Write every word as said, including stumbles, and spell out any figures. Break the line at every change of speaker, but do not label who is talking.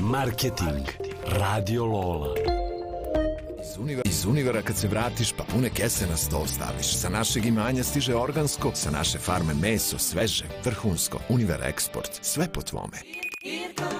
Marketing. Radio Lola.
Iz, univer, iz univera kad se vratiš pa pune kese na sto staviš. Sa našeg imanja stiže organsko, sa naše farme meso, sveže, vrhunsko. Univer Eksport, sve po tvome.